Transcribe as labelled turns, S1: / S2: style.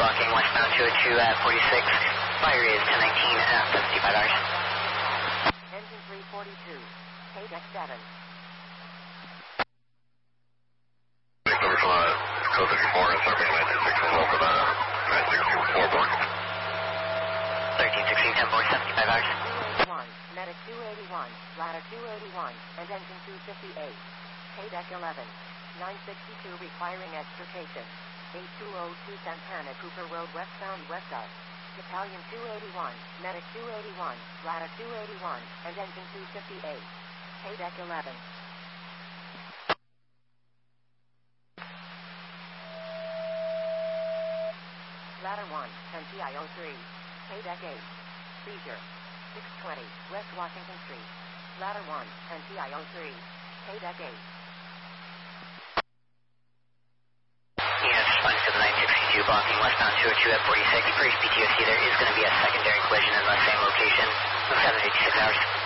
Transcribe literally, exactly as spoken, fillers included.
S1: blocking westbound two oh two at forty-six. Fire is ten nineteen at seventy-five hours.
S2: Engine three forty-two. K deck seven.
S3: Number five, code fifty-four, serving nine two six as well for the nine six two four block.
S1: thirteen sixteen, ten four, seventy-five hours.
S2: two eighty-one, medic two eighty-one, ladder two eighty-one, and engine two fifty-eight. K deck eleven. nine sixty-two requiring extrication. eight two oh two Santana Cooper Road westbound west of. Battalion two eighty-one, medic two eighty-one, ladder two eighty-one, and engine two fifty-eight. K deck eleven. Ladder one, N T I oh three. K deck eight. Seizure. six twenty, West Washington Street. Ladder one, N T I oh three. K deck eight.
S1: Units responding to the nine sixty-two blocking westbound two oh two at forty-six. For H P T O C, there is going to be a secondary collision in the same location. seven eighty-six hours.